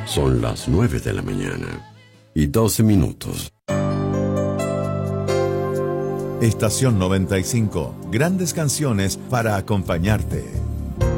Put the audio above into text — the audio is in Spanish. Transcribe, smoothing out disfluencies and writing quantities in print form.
Son las 9 de la mañana y 12 minutos. Estación 95. Grandes canciones para acompañarte.